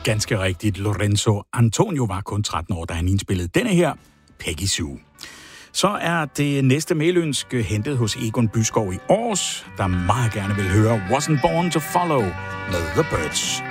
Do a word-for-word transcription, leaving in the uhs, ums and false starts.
ganske rigtigt. Lorenzo Antonio var kun tretten år, da han indspillede denne her, Peggy Sue. Så er det næste mailønske hentet hos Egon Byskov i Aarhus, der meget gerne vil høre Wasn't Born to Follow med The Birds.